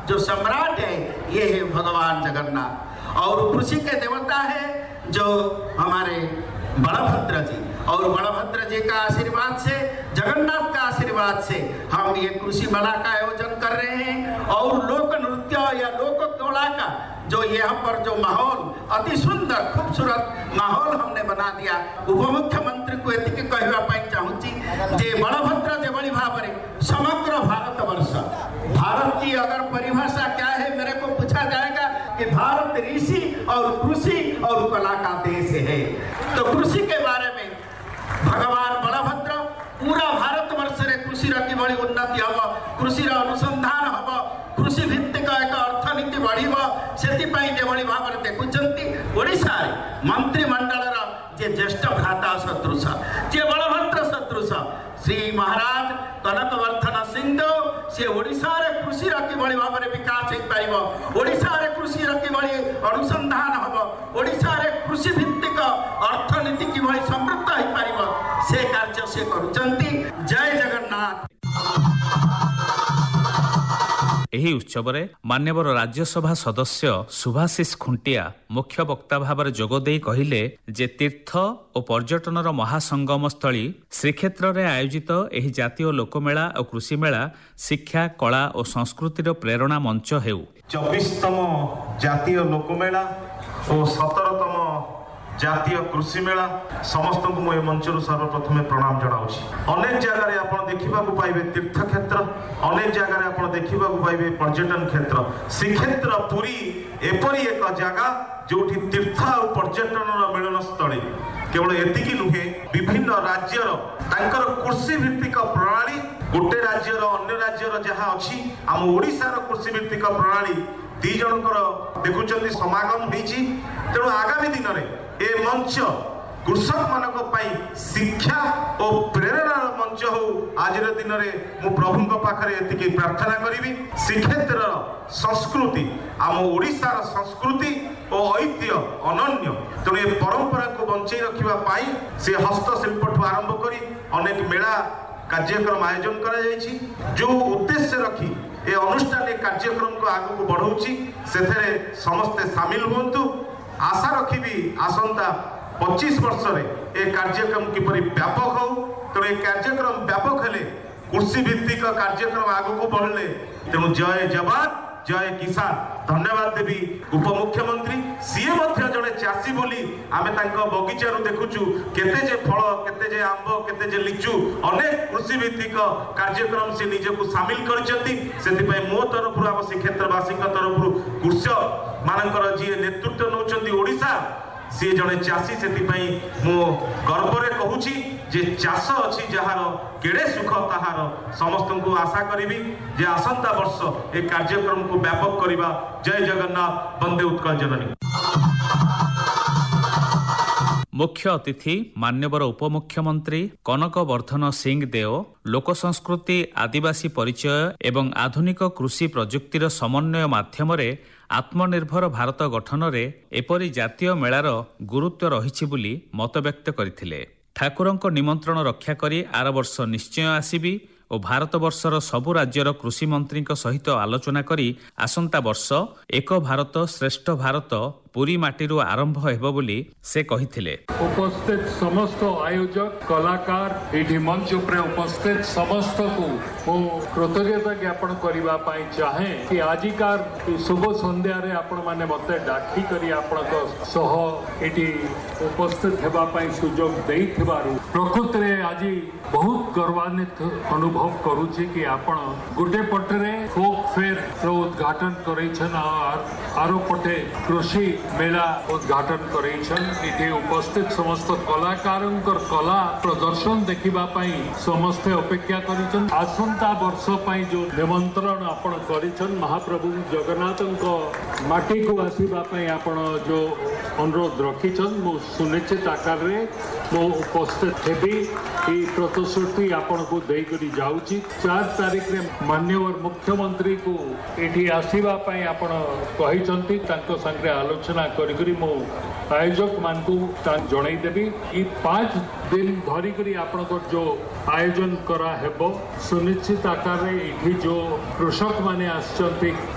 जो सम्राट है ये है भगवान जगन्नाथ। और कृषि के देवता है जो हमारे बलभद्र जी, और बलभद्र जी का आशीर्वाद से, जगन्नाथ का आशीर्वाद से हम ये कृषि मेला का आयोजन कर रहे हैं। और लोक नृत्य या लोक कला का जो यहाँ पर जो माहौल, अति सुंदर खूबसूरत माहौल हमने बना दिया। उपमुख्यमंत्री को एति कहवाई चाहूँगी जे बलभद्र जेभली भाव में समग्र भारत वर्ष, भारत की अगर परिभाषा क्या है मेरे को पूछा जाएगा कि भारत ऋषि और कृषि और कला का देश है। तो कृषि के बारे में भगवान बलभद्र पूरा भारत वर्ष रे कृषि किभली उन्नति हम, कृषि अनुसंधान हम, कृषि भित्तिक एक अर्थनीति बढ़िब, से जेभली भाव में देखुंट ओडिशा मंत्रिमंडल जे ज्येष्ठ भ्राता सदृश, जे बलभद्र सदृश श्री महाराज कनकवर्धन सिंहदेव से ओडिशा रे कृषि किभली भाव में विकास हो पार, ओडिशा रे कृषि किभली अनुसंधान हम, ओडिशा रे कृषि भित्तिक अर्थनीति किभली समृद्ध हो पार से कार्य से करुचंती। जय जगन्नाथ। ଏହି ଉତ୍ସବରେ ମାନ୍ୟବର ରାଜ୍ୟସଭା ସଦସ୍ୟ ସୁଭାଶିଷ ଖୁଣ୍ଟିଆ ମୁଖ୍ୟ ବକ୍ତା ଭାବରେ ଯୋଗଦେଇ କହିଲେ ଯେ ତୀର୍ଥ ଓ ପର୍ଯ୍ୟଟନର ମହାସଙ୍ଗମସ୍ଥଳୀ ଶ୍ରୀକ୍ଷେତ୍ରରେ ଆୟୋଜିତ ଏହି ଜାତୀୟ ଲୋକମେଳା ଓ କୃଷିମେଳା ଶିକ୍ଷା, କଳା ଓ ସଂସ୍କୃତିର ପ୍ରେରଣା ମଞ୍ଚ ହେଉ। 24ତମ ଜାତୀୟ ଲୋକମେଳା ଓ 17ତମ ଜାତୀୟ କୃଷି ମେଳା ସମସ୍ତଙ୍କୁ ମୁଁ ଏ ମଞ୍ଚରୁ ସର୍ବପ୍ରଥମେ ପ୍ରଣାମ ଜଣାଉଛି। ଅନେକ ଜାଗାରେ ଆପଣ ଦେଖିବାକୁ ପାଇବେ ତୀର୍ଥ କ୍ଷେତ୍ର, ଅନେକ ଜାଗାରେ ଆପଣ ଦେଖିବାକୁ ପାଇବେ ପର୍ଯ୍ୟଟନ କ୍ଷେତ୍ର। ଶ୍ରୀକ୍ଷେତ୍ର ପୁରୀ ଏପରି ଏକ ଜାଗା ଯୋଉଠି ତୀର୍ଥ ଆଉ ପର୍ଯ୍ୟଟନର ମିଳନସ୍ଥଳୀ। କେବଳ ଏତିକି ନୁହେଁ, ବିଭିନ୍ନ ରାଜ୍ୟର ତାଙ୍କର କୃଷି ଭିତ୍ତିକ ପ୍ରଣାଳୀ, ଗୋଟେ ରାଜ୍ୟର ଅନ୍ୟ ରାଜ୍ୟର ଯାହା ଅଛି ଆମ ଓଡ଼ିଶାର କୃଷି ଭିତ୍ତିକ ପ୍ରଣାଳୀ ଦି ଜଣଙ୍କର ଦେଖୁଛନ୍ତି ସମାଗମ ହେଇଛି। ତେଣୁ ଆଗାମୀ ଦିନରେ ए मंच कृषक मानक पाई शिक्षा और प्रेरणार मंच हो। आज दिन में मु प्रभु पाखरे एतिकी प्रार्थना करी श्रीक्षेत्र संस्कृति आम ओडिशार संस्कृति और ऐतिह्य अनन्य। तेणु ए परंपरा को बंचाई रखा से हस्तशिल्प ठू आरंभ करी अनेक मेला कार्यक्रम आयोजन करा जायछि। जो उद्देश्य रखी ए अनुष्ठान कार्यक्रम को आगू को बढ़ाऊँगी से समस्ते सामिल हुंतु। आशा रखी आसंता 25 वर्ष रे ए कार्यक्रम किपरि व्यापक हो। तेणु ए कार्यक्रम व्यापक हेले कृषि भित्तिक कार्यक्रम आगू को बढ़ले। तेणु जय जवान जय किसान। धन्यवाद देवी उपमुख्यमंत्री सीए मध्य जड़े चाषी बोली आमे तांको बगीचारू देखुचु केते जे फल, केते जे आंब, केते जे लिचु, अनेक कृषि भित्तिक कार्यक्रम से निजको सामिल करछंती। सेति मो तरफ आम श्रीक्षेत्रवासी तरफ कृषक मानकर जी नेतृत्व नौचंती ओडिशा सी जड़े चाषी से मो गर्व कहूँ जे चाष अच्छी जार केड़े सुख ताहार समस्त को आशा करी जे आसंता वर्ष ए कार्यक्रम को व्यापक करवा। जय जगन्नाथ, वंदे उत्कल जननी। मुख्य अतिथि मान्यवर उपमुख्यमंत्री कनकवर्धन सिंहदेव लोक संस्कृति, आदिवासी परिचय एवं आधुनिक कृषि प्रजुक्तिर समन्वय माध्यम आत्मनिर्भर भारत गठन में एपरी जातीय मेलार गुरुत्व रही बोली मत व्यक्त करथिले। ठाकुरंको निमंत्रण रक्षा करी आर वर्ष निश्चय आसीबी और भारत वर्षर सबु राज्यर कृषि मंत्री सहित आलोचना करी आसंता वर्ष एक भारत श्रेष्ठ भारत पुरी माटीरू आरंभ हेबो बोली से कहिथिले। उपस्थित समस्त आयोजक, कलाकार, एठी मंच पर उपस्थित समस्त को कृतज्ञता ज्ञापन करबा पई चाहे कि आजिकार शुभ संध्या रे आपण माने मते डाकी करी आपण सह एठी उपस्थित हेबा पई सुजोग देइथिबारु प्रकृति रे आजि बहुत गौरवान्वित अनुभव करूछि कि आपण गुटे पटरे फोक फेयर रो उद्घाटन करैछन आरो पटे कृषि मेला उद्घाटन करैछन। इथे उपस्थित समस्त कलाकारंकर कला प्रदर्शन देखिबा पई समस्त अपेक्षा करिछन। आसंता वर्ष पई जो निमंत्रण आपण करिछन महाप्रभु जगन्नाथंको माटी को आसीबा पई आपण जो अनुरोध रखिछन मो सुनिश्चित आकार रे मो उपस्थित हेबी ई प्रतिश्रुति आपण को देई करी जाउची। 4 तारीख रे माननीय मुख्यमंत्री को एठी आसीबा पई आपण कहिसंती तांको संगे आलोचना करी मो आयोजक मान को जणाई देबी। ई 5 दिन धरी करी आपनकर जो आयोजन करा हेबो सुनिश्चित आकार रे एठी जो कृषक माने आछंती